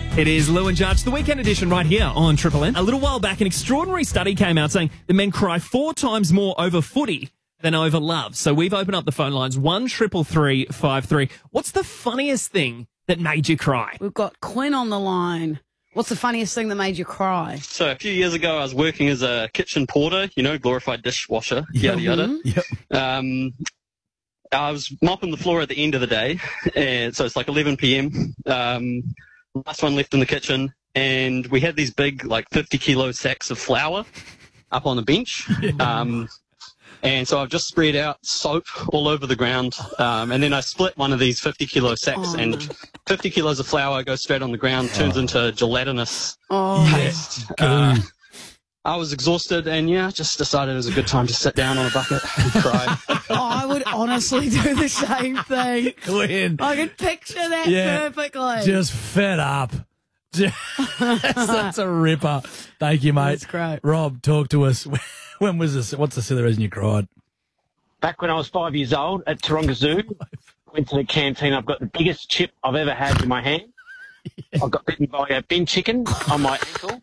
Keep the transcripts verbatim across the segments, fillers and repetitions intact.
It is Lou and Judge, the weekend edition right here on Triple M. A little while back, an extraordinary study came out saying that men cry four times more over footy than over love. So we've opened up the phone lines, one triple three five three. What's the funniest thing that made you cry? We've got Quinn on the line. What's the funniest thing that made you cry? So a few years ago, I was working as a kitchen porter, you know, glorified dishwasher, yada, yada. Yep. Um, I was mopping the floor at the end of the day, and so it's like eleven p.m. Um, last one left in the kitchen, and we had these big, like, fifty kilo sacks of flour up on the bench. Um, and so I've just spread out soap all over the ground, um, and then I split one of these fifty kilo sacks, Oh, and no. fifty kilos of flour goes straight on the ground, turns Oh. into gelatinous Oh, paste. Uh, I was exhausted, and yeah, just decided it was a good time to sit down on a bucket and cry. oh, I would honestly do the same thing. Quinn, I can picture that Yeah. perfectly. just fed up. Just- That's a ripper. Thank you, mate. That's great. Rob, talk to us. When was this? What's the silly reason you cried? Back when I was five years old at Taronga Zoo, went to the canteen. I've got the biggest chip I've ever had in my hand. I got bitten by a bin chicken on my ankle.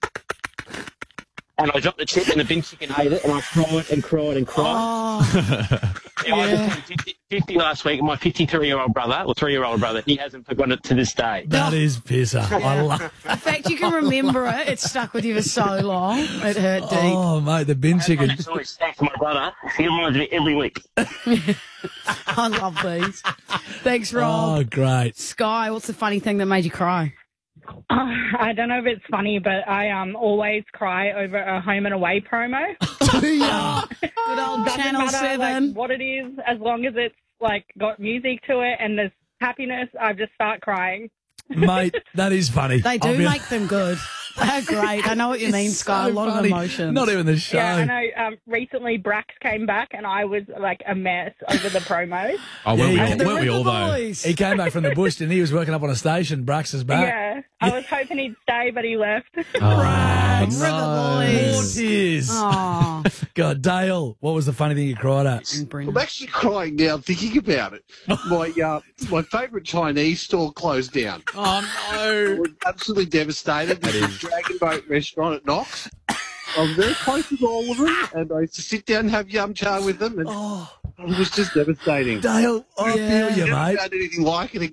And I dropped the chip and the bin chicken ate it, and I cried and cried and cried. Oh, Yeah, I yeah. just turned fifty, fifty last week, and my fifty-three-year-old brother, or three-year-old brother, he hasn't forgotten it to this day. That is pisser. I love. the fact you can remember it, it stuck with you for so long. It hurt deep. Oh, mate, the bin chicken. That's always thanks to my brother. He reminds me every week. I love these. Thanks, Rob. Oh, great. Sky, what's the funny thing that made you cry? Uh, I don't know if it's funny, but I um always cry over a home and away promo. Good old Doesn't Channel matter, seven. like, what it is, as long as it's like got music to it and there's happiness, I just start crying. Mate, that is funny. They do I'll be- make them good. They're great. I know what you mean, It's Sky. so a lot funny. of emotions. Not even the show. Yeah, I know. Um, recently Brax came back and I was like a mess over the promos. Oh, weren't we Yeah, all, The weren't we all River though? Boys. He came back from the bush and he was working up on a station. Brax is back. Yeah, I was hoping he'd stay, but he left. Brax. River More Boys. tears. Oh, God, Dale, what was the funny thing you cried at? and I'm Brendan. actually crying now thinking about it. My uh, my favourite Chinese store closed down. Oh, I no. was absolutely devastated. This is Dragon Boat Restaurant at Knox. I was very close with all of them, and I used to sit down and have yum cha with them, and Oh, it was just devastating. Dale, I Yeah. feel you, Never mate. found anything like it again.